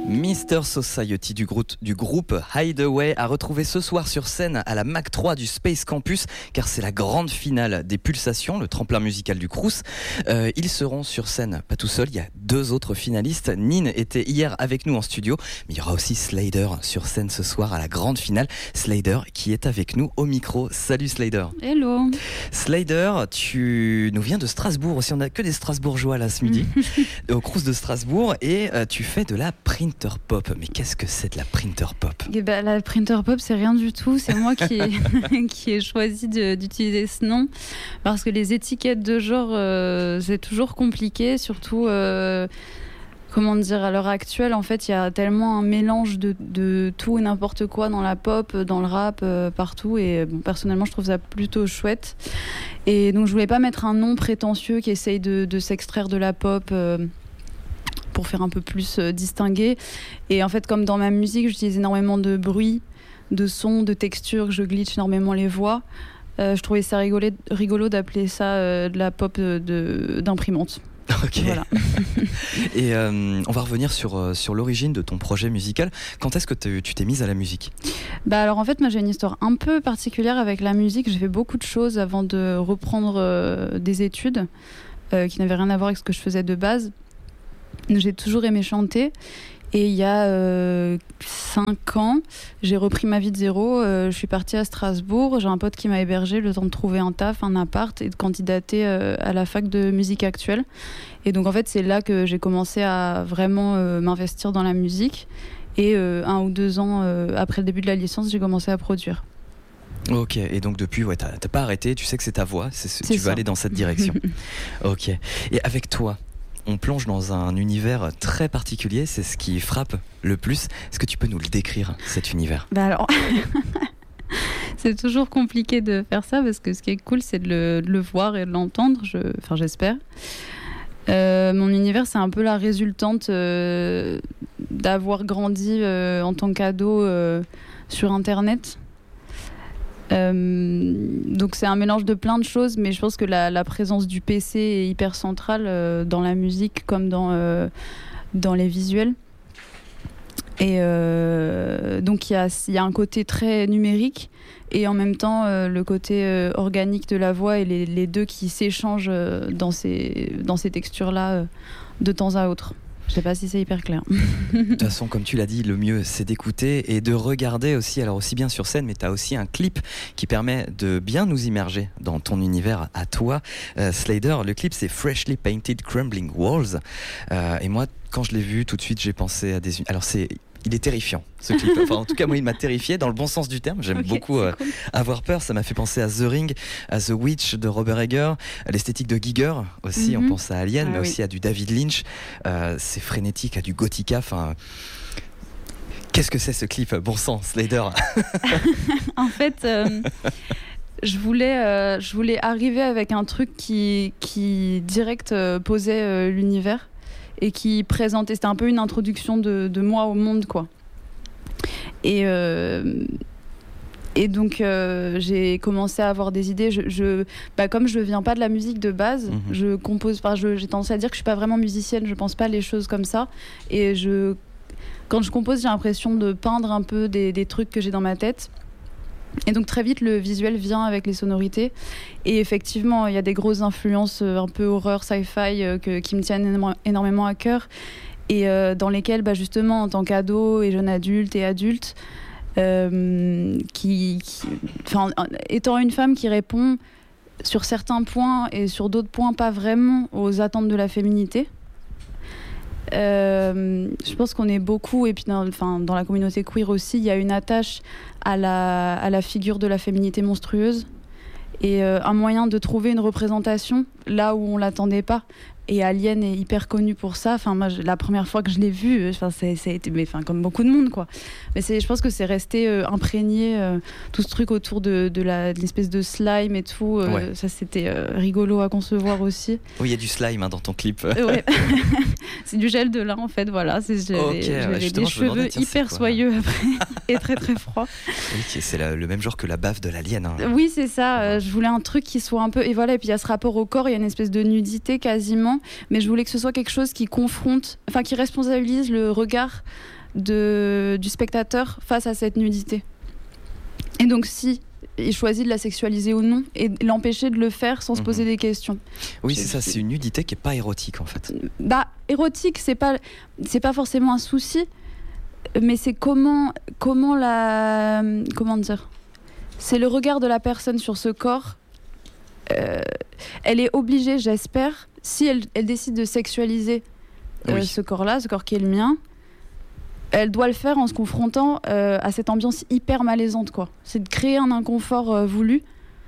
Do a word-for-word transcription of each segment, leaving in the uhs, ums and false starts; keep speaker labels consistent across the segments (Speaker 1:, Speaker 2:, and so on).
Speaker 1: Mister Society du groupe, du groupe Hideaway a retrouvé ce soir sur scène à la Mac trois du Space Campus, car c'est la grande finale des Pulsations, le tremplin musical du Crous. Euh, ils seront sur scène, pas tout seuls, il y a deux autres finalistes. Nin était hier avec nous en studio, mais il y aura aussi Slader sur scène ce soir à la grande finale. Slader qui est avec nous au micro. Salut Slader.
Speaker 2: Hello.
Speaker 1: Slader, tu nous viens de Strasbourg aussi, on n'a que des Strasbourgeois là ce midi, au Crous de Strasbourg, et euh, tu fais de la printer pop. Mais qu'est-ce que c'est de la printer pop ?
Speaker 2: Eh ben, la printer pop, c'est rien du tout. C'est moi qui ai, qui ai choisi de, d'utiliser ce nom parce que les étiquettes de genre, euh, c'est toujours compliqué. Surtout, euh, comment dire, à l'heure actuelle, en fait, il y a tellement un mélange de, de tout et n'importe quoi dans la pop, dans le rap, euh, partout. Et bon, personnellement, je trouve ça plutôt chouette. Et donc, je voulais pas mettre un nom prétentieux qui essaye de, de s'extraire de la pop. Euh, pour faire un peu plus euh, distingué. Et en fait, comme dans ma musique, j'utilise énormément de bruit, de sons, de textures, je glitch énormément les voix. Euh, je trouvais ça rigolo, rigolo d'appeler ça euh, de la pop de, de, d'imprimante.
Speaker 1: Ok. Voilà. Et euh, on va revenir sur, euh, sur l'origine de ton projet musical. Quand est-ce que tu t'es mise à la musique ?
Speaker 2: Bah alors en fait, moi j'ai une histoire un peu particulière avec la musique. J'ai fait beaucoup de choses avant de reprendre euh, des études euh, qui n'avaient rien à voir avec ce que je faisais de base. J'ai toujours aimé chanter et il y a euh, cinq ans, j'ai repris ma vie de zéro. Euh, je suis partie à Strasbourg. J'ai un pote qui m'a hébergée le temps de trouver un taf, un appart et de candidater euh, à la fac de musique actuelle. Et donc en fait, c'est là que j'ai commencé à vraiment euh, m'investir dans la musique. Et euh, un ou deux ans euh, après le début de la licence, j'ai commencé à produire.
Speaker 1: Ok, et donc depuis, ouais, t'as, t'as pas arrêté, tu sais que c'est ta voix, c'est,
Speaker 2: c'est
Speaker 1: tu
Speaker 2: ça.
Speaker 1: vas aller dans cette direction. Ok, et avec toi, on plonge dans un univers très particulier, c'est ce qui frappe le plus. Est-ce que tu peux nous le décrire, cet univers ?
Speaker 2: Bah alors, c'est toujours compliqué de faire ça parce que ce qui est cool, c'est de le, de le voir et de l'entendre, je... enfin j'espère. Euh, mon univers, c'est un peu la résultante euh, d'avoir grandi euh, en tant qu'ado euh, sur Internet. Euh, donc c'est un mélange de plein de choses, mais je pense que la, la présence du P C est hyper centrale euh, dans la musique comme dans, euh, dans les visuels. Et euh, donc il y a, y a un côté très numérique et en même temps euh, le côté euh, organique de la voix et les, les deux qui s'échangent euh, dans ces, dans ces textures-là euh, de temps à autre. Je sais pas si c'est hyper clair.
Speaker 1: De toute façon, comme tu l'as dit, le mieux c'est d'écouter et de regarder aussi, alors aussi bien sur scène, mais tu as aussi un clip qui permet de bien nous immerger dans ton univers à toi. Euh, Slader, le clip c'est Freshly Painted Crumbling Walls. Euh, et moi, quand je l'ai vu, tout de suite j'ai pensé à des... Alors c'est... Il est terrifiant, ce clip. Enfin, en tout cas, moi, il m'a terrifié dans le bon sens du terme. J'aime okay, beaucoup euh, cool. avoir peur. Ça m'a fait penser à The Ring, à The Witch de Robert Egger, à l'esthétique de Giger aussi. Mm-hmm. On pense à Alien, ah, mais oui. aussi à du David Lynch. Euh, c'est frénétique, à du Gothica. Enfin, qu'est-ce que c'est ce clip ? Bon sang, Slader.
Speaker 2: En fait. Euh... Je voulais, euh, je voulais arriver avec un truc qui, qui direct euh, posait euh, l'univers et qui présentait, c'était un peu une introduction de, de moi au monde, quoi. Et, euh, et donc euh, j'ai commencé à avoir des idées. Je, je, bah, comme je viens pas de la musique de base, mm-hmm. je compose, enfin, je, j'ai tendance à dire que je suis pas vraiment musicienne, je pense pas les choses comme ça. Et je, quand je compose, j'ai l'impression de peindre un peu des, des trucs que j'ai dans ma tête. Et donc très vite le visuel vient avec les sonorités et effectivement il y a des grosses influences euh, un peu horreur, sci-fi euh, que, qui me tiennent énorme, énormément à cœur et euh, dans lesquelles bah, justement en tant qu'ado et jeune adulte et adulte euh, qui, qui, étant une femme qui répond sur certains points et sur d'autres points pas vraiment aux attentes de la féminité. Euh, je pense qu'on est beaucoup, et puis dans, enfin, dans la communauté queer aussi, il y a une attache à la, à la figure de la féminité monstrueuse et euh, un moyen de trouver une représentation là où on l'attendait pas. Et Alien est hyper connu pour ça. Enfin, moi, je, la première fois que je l'ai vu, enfin, c'est, c'est été, mais, enfin, comme beaucoup de monde, quoi. Mais c'est, je pense que c'est resté euh, imprégné, euh, tout ce truc autour de, de, la, de l'espèce de slime et tout. Euh, ouais. Ça, c'était euh, rigolo à concevoir aussi.
Speaker 1: Oui, il y a du slime hein, dans ton clip.
Speaker 2: Euh, ouais. C'est du gel de lin, en fait, voilà. C'est, j'avais
Speaker 1: okay,
Speaker 2: j'avais
Speaker 1: ouais,
Speaker 2: des cheveux demandais, tiens, hyper soyeux après et très très froids.
Speaker 1: Oui, c'est la, le même genre que la baffe de l'alien. Hein.
Speaker 2: Oui, c'est ça. Euh, je voulais un truc qui soit un peu... Et voilà, et puis il y a ce rapport au corps, il y a une espèce de nudité quasiment. Mais je voulais que ce soit quelque chose qui confronte, enfin qui responsabilise le regard de, du spectateur face à cette nudité. Et donc si il choisit de la sexualiser ou non, et l'empêcher de le faire sans se poser mmh. des questions.
Speaker 1: Oui, c'est ça, c'est une nudité qui n'est pas érotique en fait.
Speaker 2: Bah, érotique, c'est pas, c'est pas forcément un souci, mais c'est comment, comment la... Comment dire ? C'est le regard de la personne sur ce corps. Euh, elle est obligée, j'espère, si elle, elle décide de sexualiser euh, oui. ce corps-là, ce corps qui est le mien, elle doit le faire en se confrontant euh, à cette ambiance hyper malaisante, quoi. C'est de créer un inconfort euh, voulu.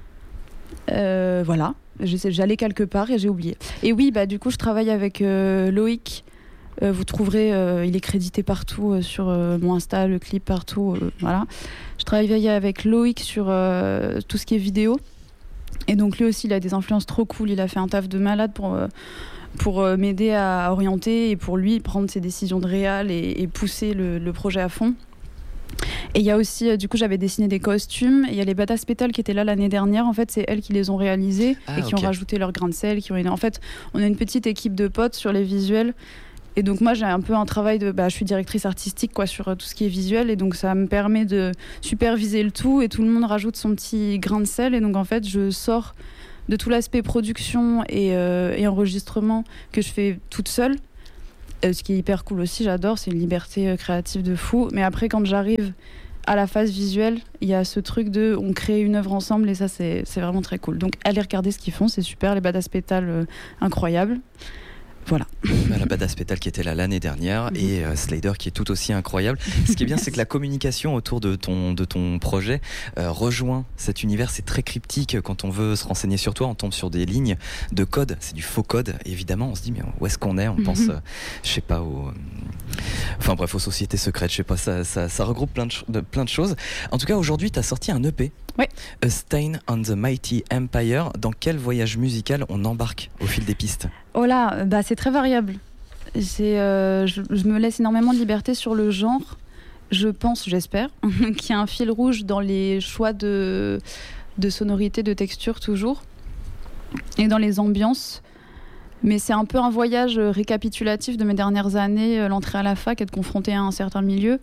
Speaker 2: Euh, voilà, j'allais quelque part et j'ai oublié. Et oui, bah, du coup, je travaille avec euh, Loïc. Euh, vous trouverez, euh, il est crédité partout euh, sur euh, mon Insta, le clip partout. Euh, voilà. Je travaille avec Loïc sur euh, tout ce qui est vidéo. Et donc lui aussi, il a des influences trop cool. Il a fait un taf de malade pour... Euh, pour m'aider à orienter et pour lui prendre ses décisions de réal et, et pousser le, le projet à fond. Et il y a aussi, du coup, j'avais dessiné des costumes. Et il y a les Badass Pétales qui étaient là l'année dernière. En fait, c'est elles qui les ont réalisés ah, et qui okay. ont rajouté leur grain de sel. Qui ont... En fait, on a une petite équipe de potes sur les visuels. Et donc moi, j'ai un peu un travail de... Bah, je suis directrice artistique quoi, sur tout ce qui est visuel. Et donc ça me permet de superviser le tout. Et tout le monde rajoute son petit grain de sel. Et donc en fait, je sors de tout l'aspect production et, euh, et enregistrement que je fais toute seule, euh, ce qui est hyper cool aussi, j'adore, c'est une liberté euh, créative de fou. Mais après, quand j'arrive à la phase visuelle, il y a ce truc de on crée une œuvre ensemble et ça, c'est, c'est vraiment très cool. Donc, allez regarder ce qu'ils font, c'est super, les Badass Pétales, euh, incroyables. Voilà.
Speaker 1: La Badass Pétale qui était là l'année dernière mmh. et euh, Slider qui est tout aussi incroyable. Ce qui est bien, c'est que la communication autour de ton, de ton projet euh, rejoint cet univers. C'est très cryptique. Quand on veut se renseigner sur toi, on tombe sur des lignes de code. C'est du faux code, évidemment. On se dit, mais où est-ce qu'on est ? On mmh. pense, euh, je sais pas, aux... Enfin bref, aux sociétés secrètes. Je sais pas, ça, ça, ça regroupe plein de, de, plein de choses. En tout cas, aujourd'hui, tu as sorti un E P.
Speaker 2: Oui.
Speaker 1: A Stain on the Mighty Empire. Dans quel voyage musical on embarque au fil des pistes ?
Speaker 2: Oh là, bah c'est très variable. C'est, euh, je, je me laisse énormément de liberté sur le genre. Je pense, j'espère, qu'il y a un fil rouge dans les choix de, de sonorité, de texture toujours, et dans les ambiances. Mais c'est un peu un voyage récapitulatif de mes dernières années, l'entrée à la fac, être confrontée à un certain milieu.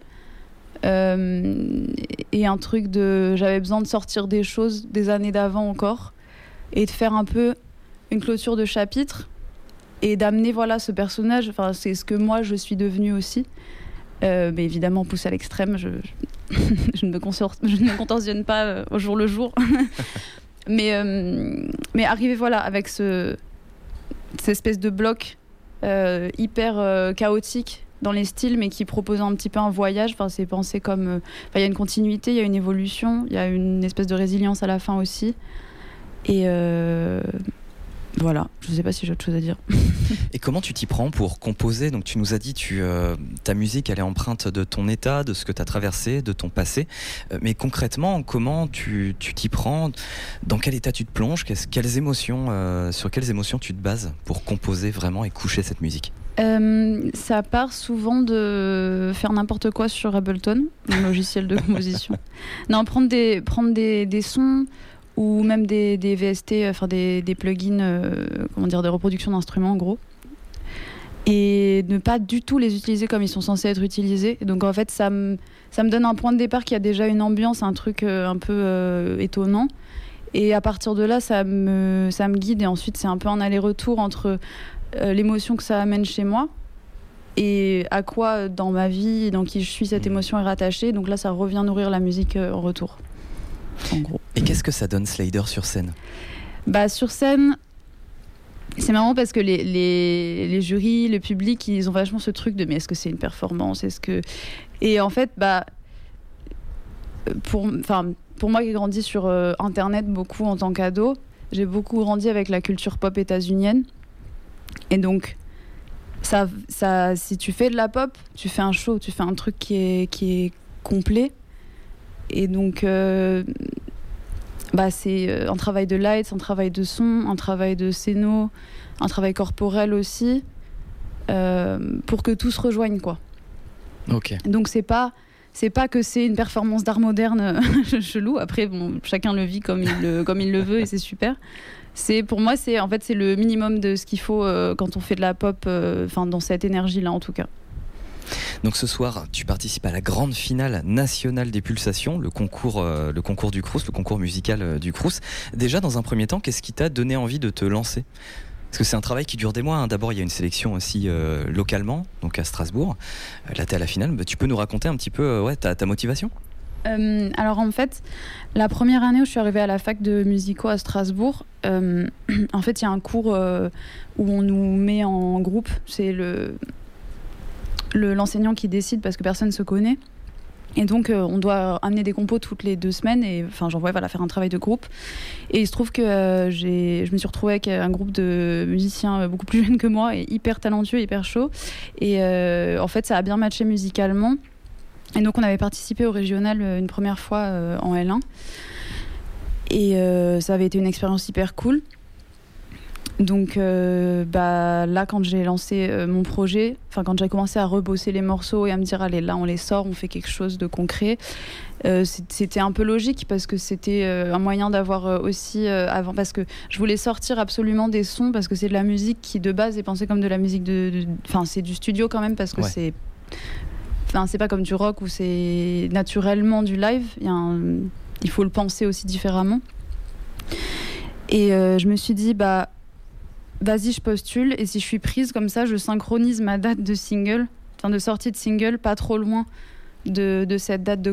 Speaker 2: Euh, et un truc de... J'avais besoin de sortir des choses des années d'avant encore, et de faire un peu une clôture de chapitre, et d'amener voilà, ce personnage, enfin, c'est ce que moi je suis devenue aussi. Euh, mais évidemment, poussé à l'extrême, je, je, je, ne, me consor- je ne me contorsionne pas euh, au jour le jour. mais, euh, mais arriver voilà, avec ce, cette espèce de bloc euh, hyper euh, chaotique dans les styles, mais qui propose un petit peu un voyage. Enfin, c'est pensé comme... Euh, il y a une continuité, il y a une évolution, il y a une espèce de résilience à la fin aussi. Et... Euh, Voilà, je ne sais pas si j'ai autre chose à dire.
Speaker 1: Et comment tu t'y prends pour composer ? Donc tu nous as dit, tu, euh, ta musique, elle est empreinte de ton état, de ce que tu as traversé, de ton passé. Euh, mais concrètement, comment tu, tu t'y prends ? Dans quel état tu te plonges ? Qu'est-ce, quelles émotions, euh, sur quelles émotions tu te bases pour composer vraiment et coucher cette musique ?
Speaker 2: euh, Ça part souvent de faire n'importe quoi sur Ableton, mon logiciel de composition. Non, prendre des, prendre des, des sons... ou même des, des V S T, enfin des, des plugins, euh, comment dire, des reproductions d'instruments en gros, et ne pas du tout les utiliser comme ils sont censés être utilisés. Donc en fait, ça me ça me donne un point de départ qui a déjà une ambiance, un truc euh, un peu euh, étonnant. Et à partir de là, ça me ça me guide. Et ensuite, c'est un peu un aller-retour entre euh, l'émotion que ça amène chez moi et à quoi dans ma vie, dans qui je suis, cette émotion est rattachée. Donc là, ça revient nourrir la musique euh, en retour. En gros.
Speaker 1: Et qu'est-ce que ça donne Slider sur scène ?
Speaker 2: Bah sur scène, c'est marrant parce que les, les, les jurys, le public, ils ont vachement ce truc de mais est-ce que c'est une performance ? Est-ce que... Et en fait, bah, pour, pour moi qui ai grandi sur euh, Internet beaucoup en tant qu'ado, j'ai beaucoup grandi avec la culture pop états-unienne. Et donc, ça, ça, si tu fais de la pop, tu fais un show, tu fais un truc qui est, qui est complet. Et donc, euh, bah c'est un travail de lights, un travail de son, un travail de scéno, un travail corporel aussi, euh, pour que tout se rejoigne, quoi.
Speaker 1: Ok.
Speaker 2: Donc c'est pas, c'est pas que c'est une performance d'art moderne chelou. Après, bon, chacun le vit comme il le, comme il le veut et c'est super. C'est, pour moi, c'est en fait c'est le minimum de ce qu'il faut euh, quand on fait de la pop, enfin euh, dans cette énergie-là en tout cas.
Speaker 1: Donc ce soir, tu participes à la grande finale nationale des Pulsations, le concours, euh, le concours du Crous, le concours musical euh, du Crous. Déjà, dans un premier temps, qu'est-ce qui t'a donné envie de te lancer ? Parce que c'est un travail qui dure des mois. Hein. D'abord, il y a une sélection aussi euh, localement, donc à Strasbourg. Euh, là, tu es à la finale. Bah, tu peux nous raconter un petit peu euh, ouais, ta, ta motivation ?
Speaker 2: Euh, alors en fait, la première année où je suis arrivée à la fac de musico à Strasbourg, euh, en fait il y a un cours euh, où on nous met en groupe. C'est le, le, l'enseignant qui décide parce que personne ne se connaît. Et donc euh, on doit amener des compos toutes les deux semaines et enfin j'envoie voilà, faire un travail de groupe. Et il se trouve que euh, j'ai, je me suis retrouvée avec un groupe de musiciens beaucoup plus jeunes que moi et hyper talentueux, hyper chauds. Et euh, en fait ça a bien matché musicalement. Et donc on avait participé au régional une première fois euh, en L un et euh, ça avait été une expérience hyper cool. Donc euh, bah, là quand j'ai lancé euh, mon projet, enfin quand j'ai commencé à rebosser les morceaux et à me dire allez là on les sort, on fait quelque chose de concret, euh, c'était un peu logique parce que c'était euh, un moyen d'avoir euh, aussi euh, avant, parce que je voulais sortir absolument des sons parce que c'est de la musique qui de base est pensée comme de la musique de, enfin c'est du studio quand même parce que ouais. c'est Enfin, c'est pas comme du rock où c'est naturellement du live. Il y a un... il faut le penser aussi différemment. Et euh, je me suis dit, bah, vas-y, je postule. Et si je suis prise comme ça, je synchronise ma date de single, enfin de sortie de single, pas trop loin de, de cette date de